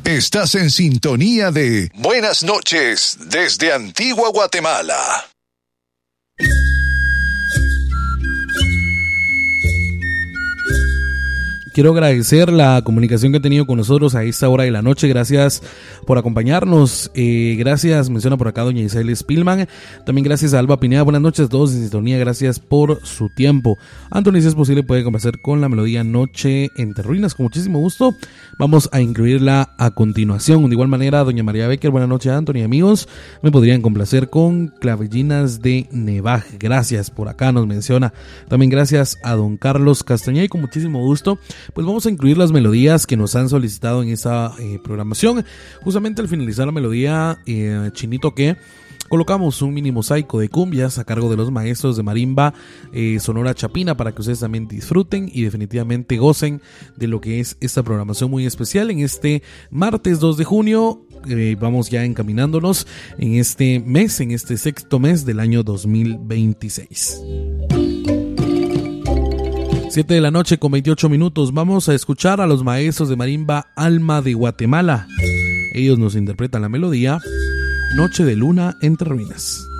Estás en sintonía de Buenas noches desde Antigua Guatemala. Quiero agradecer la comunicación que ha tenido con nosotros a esta hora de la noche. Gracias por acompañarnos. Gracias, menciona por acá doña Isabel Spillman. También gracias a Alba Pineda. Buenas noches a todos en sintonía. Gracias por su tiempo. Anthony, si es posible, puede comenzar con la melodía Noche entre Ruinas. Con muchísimo gusto. Vamos a incluirla a continuación. De igual manera, doña María Becker. Buenas noches, Anthony, amigos. Me podrían complacer con Clavellinas de Nevaj. Gracias, por acá nos menciona. También gracias a don Carlos Castañeda. Y con muchísimo gusto, pues vamos a incluir las melodías que nos han solicitado en esta programación. Justamente al finalizar la melodía Chinito que colocamos un mini mosaico de cumbias a cargo de los maestros de marimba Sonora Chapina para que ustedes también disfruten y definitivamente gocen de lo que es esta programación muy especial en este martes 2 de junio. Vamos ya encaminándonos en este mes, en este sexto mes del año 2026. 7 de la noche con 28 minutos. Vamos a escuchar a los maestros de marimba Alma de Guatemala. Ellos nos interpretan la melodía Noche de Luna entre Ruinas.